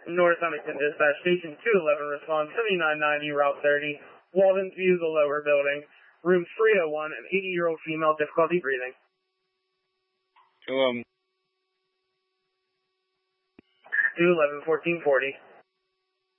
North Huntington Dispatch, Station 211, respond 7990, Route 30, Walden View, the lower building, room 301, an 80-year-old female, difficulty breathing. 211, 1440.